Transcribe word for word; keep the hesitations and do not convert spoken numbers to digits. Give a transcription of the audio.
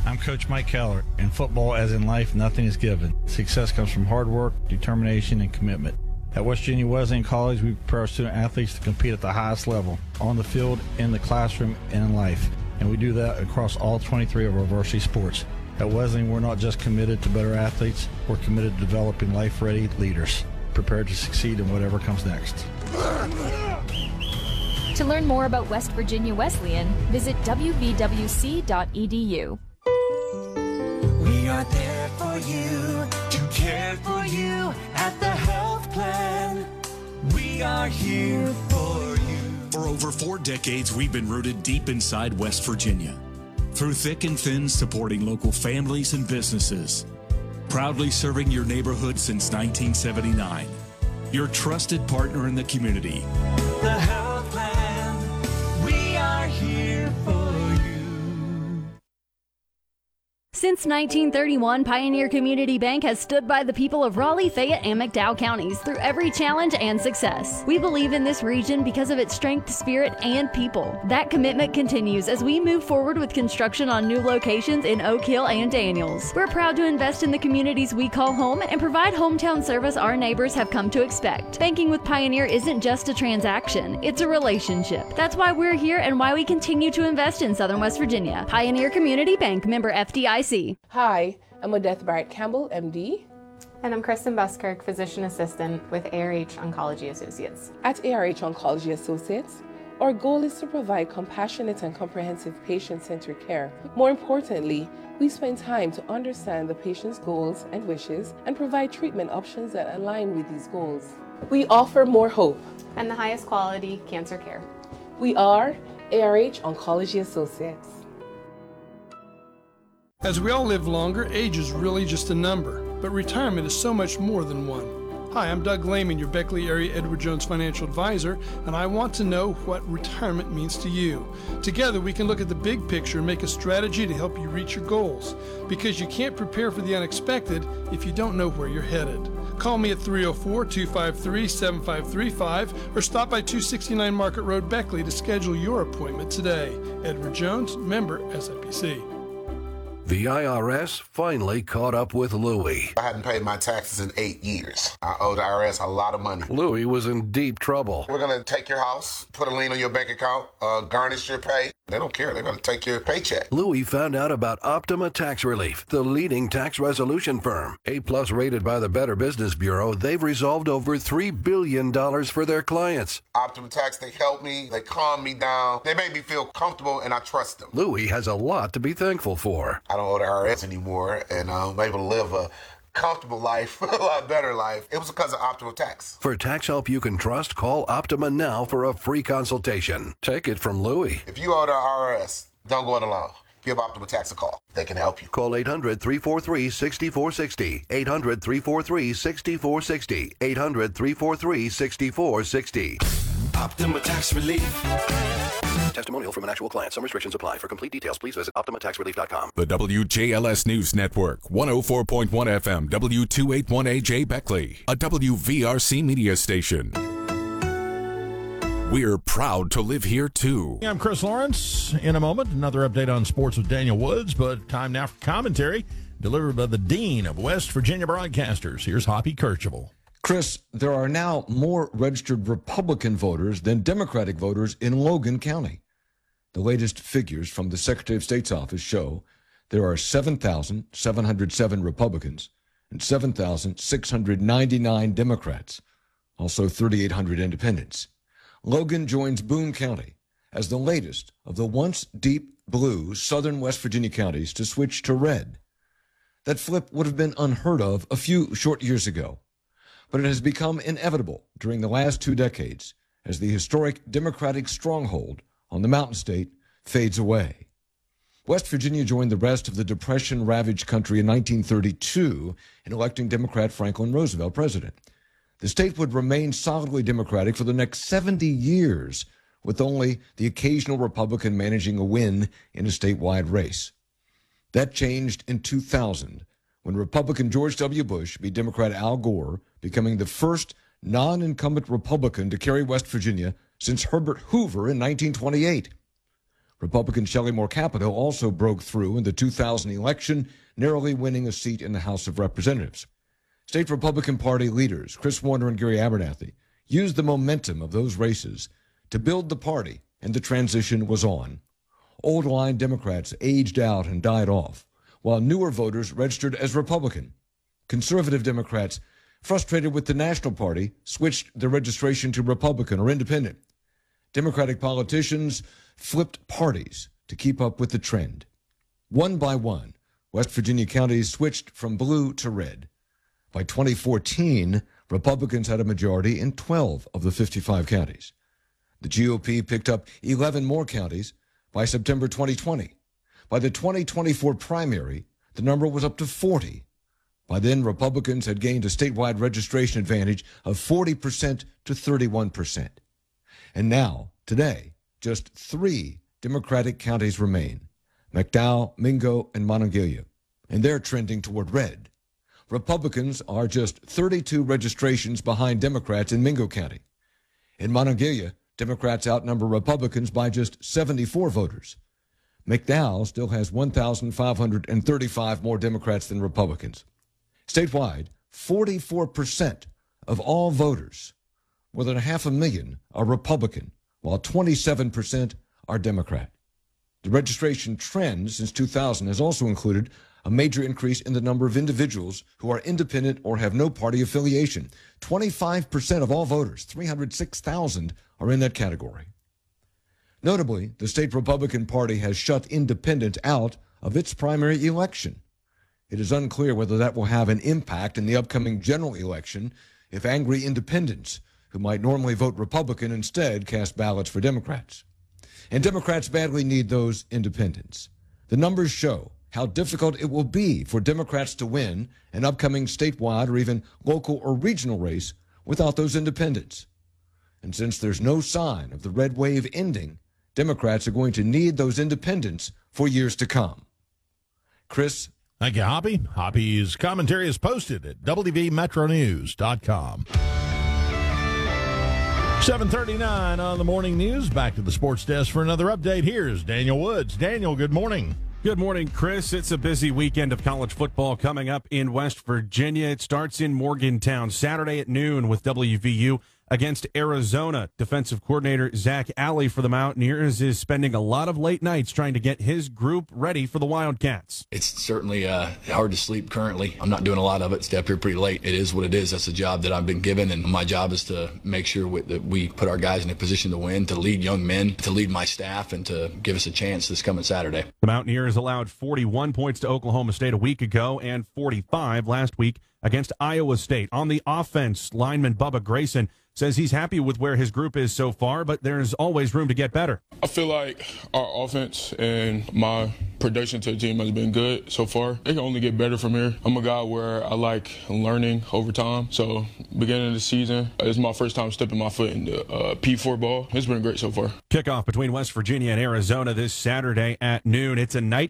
I'm Coach Mike Keller. In football, as in life, nothing is given. Success comes from hard work, determination, and commitment. At West Virginia Wesleyan College, we prepare our student athletes to compete at the highest level, on the field, in the classroom, and in life. And we do that across all twenty-three of our varsity sports. At Wesleyan, we're not just committed to better athletes, we're committed to developing life-ready leaders, prepared to succeed in whatever comes next. To learn more about West Virginia Wesleyan, visit w v w c dot e d u. We are there for you, to care for you at the health plan. We are here for you. For over four decades, we've been rooted deep inside West Virginia. Through thick and thin, supporting local families and businesses. Proudly serving your neighborhood since nineteen seventy-nine. Your trusted partner in the community. The health plan, we are here for you. Since nineteen thirty-one, Pioneer Community Bank has stood by the people of Raleigh, Fayette, and McDowell counties through every challenge and success. We believe in this region because of its strength, spirit, and people. That commitment continues as we move forward with construction on new locations in Oak Hill and Daniels. We're proud to invest in the communities we call home and provide hometown service our neighbors have come to expect. Banking with Pioneer isn't just a transaction, it's a relationship. That's why we're here and why we continue to invest in Southern West Virginia. Pioneer Community Bank, member F D I C. Hi, I'm Odette Barrett Campbell, M D. And I'm Kristen Buskirk, Physician Assistant with A R H Oncology Associates. At A R H Oncology Associates, our goal is to provide compassionate and comprehensive patient-centered care. More importantly, we spend time to understand the patient's goals and wishes and provide treatment options that align with these goals. We offer more hope and the highest quality cancer care. We are A R H Oncology Associates. As we all live longer, age is really just a number, but retirement is so much more than one. Hi, I'm Doug Lehman, your Beckley Area Edward Jones Financial Advisor, and I want to know what retirement means to you. Together, we can look at the big picture and make a strategy to help you reach your goals, because you can't prepare for the unexpected if you don't know where you're headed. Call me at three oh four, two five three, seven five three five or stop by two sixty-nine Market Road, Beckley to schedule your appointment today. Edward Jones, member S I P C. The I R S finally caught up with Louie. I hadn't paid my taxes in eight years. I owe the I R S a lot of money. Louie was in deep trouble. We're going to take your house, put a lien on your bank account, uh, garnish your pay. They don't care. They're going to take your paycheck. Louie found out about Optima Tax Relief, the leading tax resolution firm. A-plus rated by the Better Business Bureau, they've resolved over three billion dollars for their clients. Optima Tax, they help me. They calm me down. They make me feel comfortable, and I trust them. Louie has a lot to be thankful for. I don't owe the I R S anymore, and I'm able to live a comfortable life, a lot better life. It was because of Optima Tax. For tax help you can trust, call Optima now for a free consultation. Take it from Louie. If you owe the I R S, don't go it alone. Give Optima Tax a call. They can help you. Call eight hundred, three four three, six four six zero. eight hundred, three four three, six four six zero. eight hundred, three four three, six four six zero. Optima Tax Relief. Testimonial from an actual client. Some restrictions apply. For complete details, please visit optima tax relief dot com. The W J L S News Network, one oh four point one F M, W two eighty-one A J Beckley, a W V R C media station. We're proud to live here, too. I'm Chris Lawrence. In a moment, another update on sports with Daniel Woods, but time now for commentary delivered by the Dean of West Virginia Broadcasters. Here's Hoppy Kercheval. Chris, there are now more registered Republican voters than Democratic voters in Logan County. The latest figures from the Secretary of State's office show there are seven thousand seven hundred seven Republicans and seven thousand six hundred ninety-nine Democrats, also three thousand eight hundred independents. Logan joins Boone County as the latest of the once deep blue southern West Virginia counties to switch to red. That flip would have been unheard of a few short years ago, but it has become inevitable during the last two decades as the historic Democratic stronghold on the Mountain State fades away. West Virginia joined the rest of the Depression-ravaged country in nineteen thirty-two in electing Democrat Franklin Roosevelt president. The state would remain solidly Democratic for the next seventy years, with only the occasional Republican managing a win in a statewide race. That changed in two thousand, when Republican George W. Bush beat Democrat Al Gore, becoming the first non-incumbent Republican to carry West Virginia since Herbert Hoover in nineteen twenty-eight. Republican Shelley Moore Capito also broke through in the two thousand election, narrowly winning a seat in the House of Representatives. State Republican Party leaders Chris Warner and Gary Abernathy used the momentum of those races to build the party, and the transition was on. Old line Democrats aged out and died off, while newer voters registered as Republican. Conservative Democrats, frustrated with the National Party, switched their registration to Republican or Independent. Democratic politicians flipped parties to keep up with the trend. One by one, West Virginia counties switched from blue to red. By twenty fourteen, Republicans had a majority in twelve of the fifty-five counties. The G O P picked up eleven more counties by September twenty twenty. By the twenty twenty-four primary, the number was up to forty. By then, Republicans had gained a statewide registration advantage of forty percent to thirty-one percent. And now, today, just three Democratic counties remain: McDowell, Mingo, and Monongalia, and they're trending toward red. Republicans are just thirty-two registrations behind Democrats in Mingo County. In Monongalia, Democrats outnumber Republicans by just seventy-four voters. McDowell still has one thousand five hundred thirty-five more Democrats than Republicans. Statewide, forty-four percent of all voters, more than a half a million, are Republican, while twenty-seven percent are Democrat. The registration trend since two thousand has also included a major increase in the number of individuals who are independent or have no party affiliation. twenty-five percent of all voters, three hundred six thousand, are in that category. Notably, the state Republican Party has shut independents out of its primary election. It is unclear whether that will have an impact in the upcoming general election if angry independents, who might normally vote Republican, instead cast ballots for Democrats. And Democrats badly need those independents. The numbers show how difficult it will be for Democrats to win an upcoming statewide or even local or regional race without those independents. And since there's no sign of the red wave ending, Democrats are going to need those independents for years to come. Chris? Thank you, Hoppy. Hoppy's commentary is posted at W V metro news dot com. seven thirty-nine on the morning news. Back to the sports desk for another update. Here's Daniel Woods. Daniel, good morning. Good morning, Chris. It's a busy weekend of college football coming up in West Virginia. It starts in Morgantown Saturday at noon with W V U against Arizona. Defensive coordinator Zach Alley for the Mountaineers is spending a lot of late nights trying to get his group ready for the Wildcats. It's certainly uh, hard to sleep currently. I'm not doing a lot of it. Stay up here pretty late. It is what it is. That's the job that I've been given, and my job is to make sure we, that we put our guys in a position to win, to lead young men, to lead my staff, and to give us a chance this coming Saturday. The Mountaineers allowed forty-one points to Oklahoma State a week ago and forty-five last week against Iowa State. On the offense, lineman Bubba Grayson says he's happy with where his group is so far, but there's always room to get better. I feel like our offense and my production to the team has been good so far. It can only get better from here. I'm a guy where I like learning over time. So beginning of the season, it's my first time stepping my foot in the uh, P four ball. It's been great so far. Kickoff between West Virginia and Arizona this Saturday at noon. It's a night